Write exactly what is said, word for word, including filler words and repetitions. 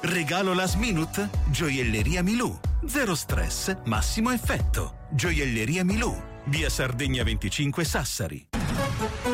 Regalo last minute? Gioielleria Milù. Zero stress, massimo effetto. Gioielleria Milù. Via Sardegna venticinque Sassari.